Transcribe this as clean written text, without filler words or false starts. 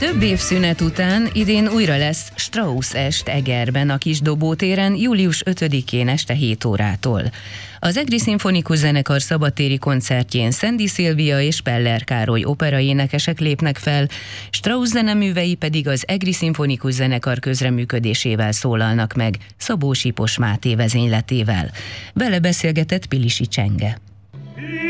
Több év szünet után idén újra lesz Strauss est Egerben, a Kis Dobótéren július 5-én este 7 órától. Az Egri Szimfonikus Zenekar szabadtéri koncertjén Szendi Szilvia és Peller Károly operaénekesek lépnek fel, Strauss zeneművei pedig az Egri Szimfonikus Zenekar közreműködésével szólalnak meg, Szabó Sipos Máté vezényletével. Vele beszélgetett Pilisi Csenge.